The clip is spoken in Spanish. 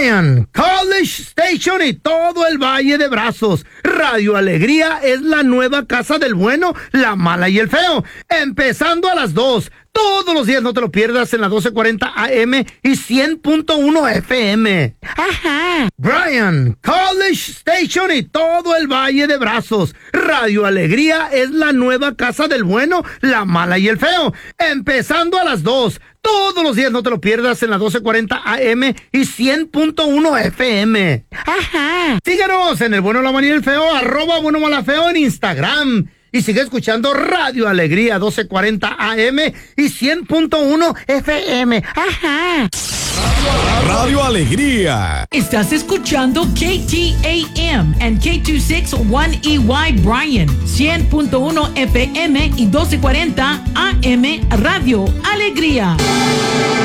Bryan, College Station y todo el Valle de Brazos. Radio Alegría es la nueva casa del bueno, la mala y el feo. Empezando a las 2. Todos los días no te lo pierdas en la 1240 AM y 100.1 FM. Ajá. Bryan, College Station y todo el Valle de Brazos. Radio Alegría es la nueva casa del bueno, la mala y el feo. Empezando a las 2. Todos los días no te lo pierdas en la 1240 AM y 100.1 FM. Ajá. Síguenos en el bueno, la mala y el feo, @bueno, mala, feo en Instagram. Y sigue escuchando Radio Alegría 1240 AM y 100.1 FM. Ajá. Radio Alegría. Estás escuchando KTAM and K261EY Bryan, 100.1 FM y 1240 AM Radio Alegría.